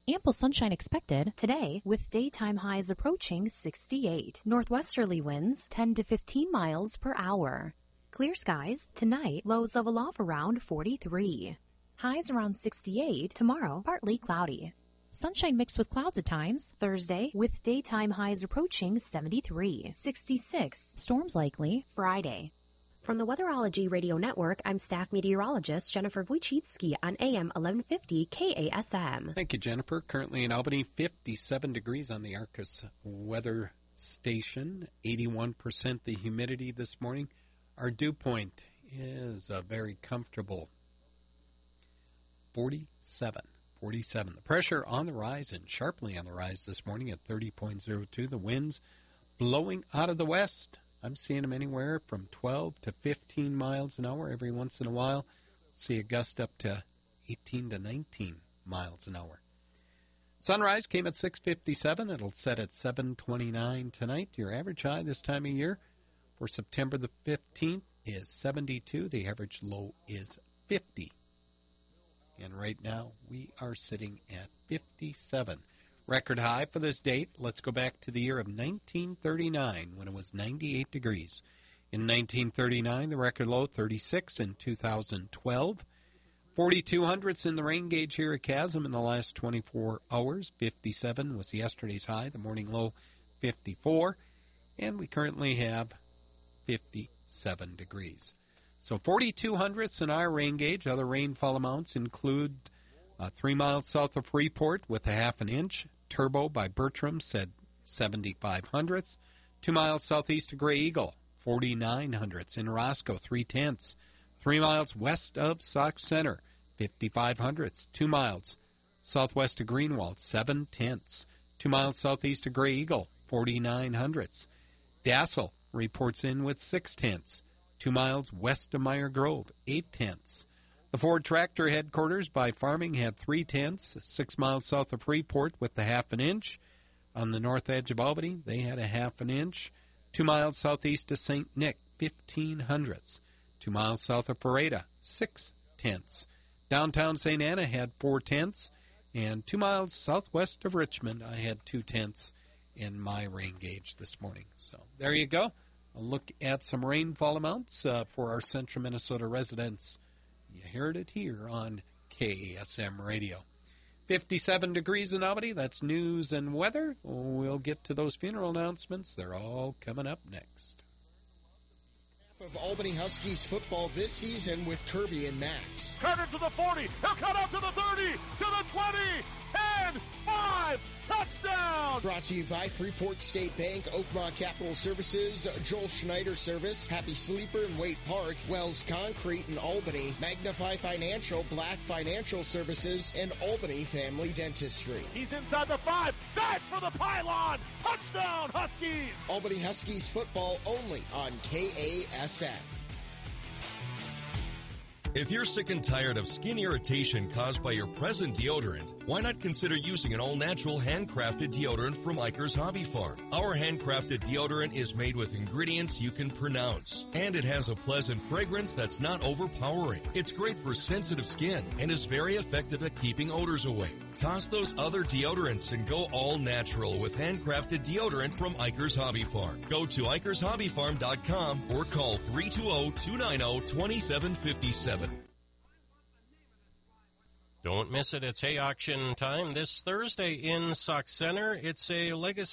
Ample sunshine expected today with daytime highs approaching 68. Northwesterly winds 10 to 15 miles per hour. Clear skies tonight, lows level off around 43. Highs around 68. Tomorrow, partly cloudy. Sunshine mixed with clouds at times. Thursday with daytime highs approaching 73. 66. Storms likely Friday. From the Weatherology Radio Network, I'm staff meteorologist Jennifer Wojcicki on AM 1150 KASM. Thank you, Jennifer. Currently in Albany, 57 degrees on the Arcus weather station, 81% the humidity this morning. Our dew point is a very comfortable 47. The pressure on the rise and sharply on the rise this morning at 30.02. The winds blowing out of the west. I'm seeing them anywhere from 12 to 15 miles an hour every once in a while. See a gust up to 18 to 19 miles an hour. Sunrise came at 6:57. It'll set at 7:29 tonight. Your average high this time of year for September the 15th is 72. The average low is 50. And right now we are sitting at 57. Record high for this date, let's go back to the year of 1939 when it was 98 degrees. In 1939, the record low, 36 in 2012. 42 hundredths in the rain gauge here at Chasm in the last 24 hours. 57 was yesterday's high, the morning low, 54. And we currently have 57 degrees. So 42 hundredths in our rain gauge. Other rainfall amounts include 3 miles south of Freeport with a half an inch. Turbo by Bertram said 75 hundredths. 2 miles southeast of Gray Eagle, 49 hundredths. In Roscoe, 3/10. 3 miles west of Sauk Center, 55 hundredths. 2 miles southwest of Greenwald, 7/10. 2 miles southeast of Gray Eagle, 49 hundredths. Dassel reports in with 6/10. 2 miles west of Meyer Grove, 8/10. The Ford Tractor headquarters by Farming had 3/10, 6 miles south of Freeport with a half an inch. On the north edge of Albany, they had a half an inch. 2 miles southeast of St. Nick, 15 hundredths. 2 miles south of Pareda, 6/10. Downtown St. Anna had 4/10. And 2 miles southwest of Richmond, I had 2/10 in my rain gauge this morning. So there you go. A look at some rainfall amounts for our central Minnesota residents. You heard it here on KASM Radio. 57 degrees in Albany. That's news and weather. We'll get to those funeral announcements. They're all coming up next. Of Albany Huskies football this season with Kirby and Max. Carter to the 40. He'll cut up to the 30, to the 20, 10, 5, touchdown! Brought to you by Freeport State Bank, Oakmont Capital Services, Joel Schneider Service, Happy Sleeper in Waite Park, Wells Concrete in Albany, Magnify Financial, Black Financial Services, and Albany Family Dentistry. He's inside the 5. Back for the pylon. Touchdown, Huskies! Albany Huskies football only on KASM. If you're sick and tired of skin irritation caused by your present deodorant, why not consider using an all-natural handcrafted deodorant from Iker's Hobby Farm? Our handcrafted deodorant is made with ingredients you can pronounce, and it has a pleasant fragrance that's not overpowering. It's great for sensitive skin and is very effective at keeping odors away. Toss those other deodorants and go all natural with handcrafted deodorant from Iker's Hobby Farm. Go to IkersHobbyFarm.com or call 320-290-2757. Don't miss it. It's hay auction time this Thursday in Sauk Center. It's a legacy